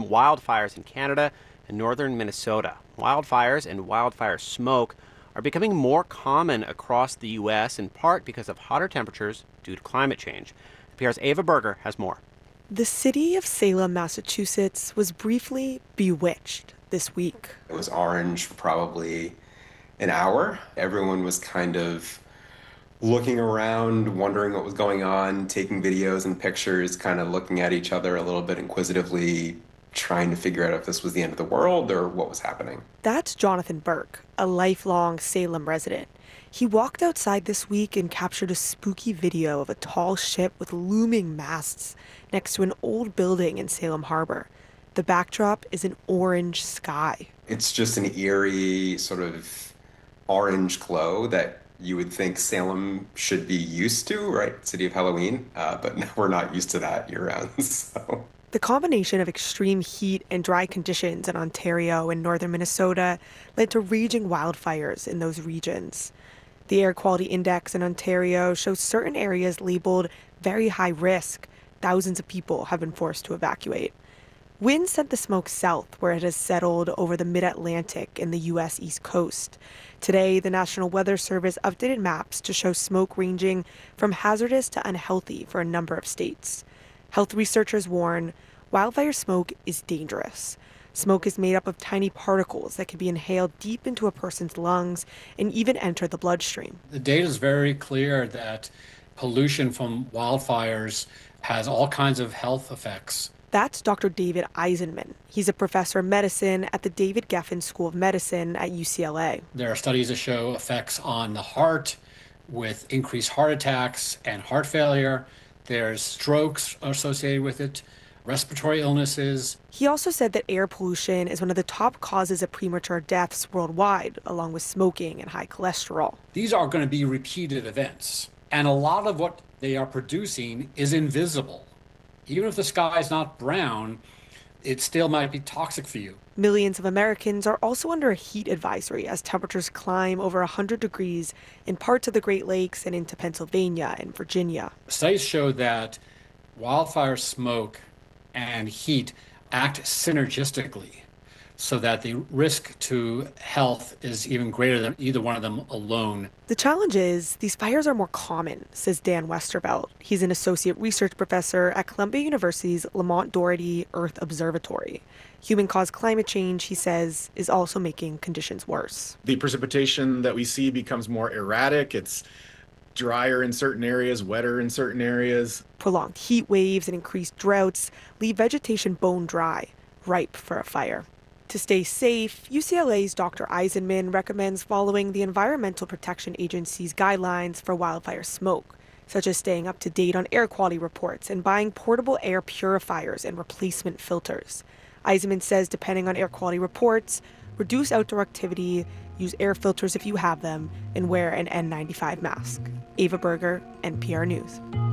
wildfires in Canada and northern Minnesota. Wildfires and wildfire smoke are becoming more common across the U.S., in part because of hotter temperatures due to climate change. NPR's Ava Berger has more. The city of Salem, Massachusetts, was briefly bewitched this week. It was orange for probably an hour. Everyone was kind of looking around, wondering what was going on, taking videos and pictures, kind of looking at each other a little bit inquisitively, trying to figure out if this was the end of the world or what was happening. That's Jonathan Burke, a lifelong Salem resident. He walked outside this week and captured a spooky video of a tall ship with looming masts next to an old building in Salem Harbor. The backdrop is an orange sky. It's just an eerie sort of orange glow that you would think Salem should be used to, right? City of Halloween, but no, we're not used to that year-round. So the combination of extreme heat and dry conditions in Ontario and northern Minnesota led to raging wildfires in those regions. The air quality index in Ontario shows certain areas labeled very high risk. Thousands of people have been forced to evacuate. Wind sent the smoke south, where it has settled over the mid-Atlantic and the U.S. East Coast. Today, the National Weather Service updated maps to show smoke ranging from hazardous to unhealthy for a number of states. Health researchers warn wildfire smoke is dangerous. Smoke is made up of tiny particles that can be inhaled deep into a person's lungs and even enter the bloodstream. The data is very clear that pollution from wildfires has all kinds of health effects. That's Dr. David Eisenman. He's a professor of medicine at the David Geffen School of Medicine at UCLA. There are studies that show effects on the heart with increased heart attacks and heart failure. There's strokes associated with it, respiratory illnesses. He also said that air pollution is one of the top causes of premature deaths worldwide, along with smoking and high cholesterol. These are going to be repeated events, and a lot of what they are producing is invisible. Even if the sky is not brown, it still might be toxic for you. Millions of Americans are also under a heat advisory as temperatures climb over 100 degrees in parts of the Great Lakes and into Pennsylvania and Virginia. Studies show that wildfire smoke and heat act synergistically so that the risk to health is even greater than either one of them alone. The challenge is these fires are more common, says Dan Westervelt. He's an associate research professor at Columbia University's Lamont Doherty Earth Observatory. Human-caused climate change, he says, is also making conditions worse. The precipitation that we see becomes more erratic. It's drier in certain areas, wetter in certain areas. Prolonged heat waves and increased droughts leave vegetation bone dry, ripe for a fire. To stay safe, UCLA's Dr. Eisenman recommends following the Environmental Protection Agency's guidelines for wildfire smoke, such as staying up to date on air quality reports and buying portable air purifiers and replacement filters. Eisenman says depending on air quality reports, reduce outdoor activity, use air filters if you have them, and wear an N95 mask. Ava Berger, NPR News.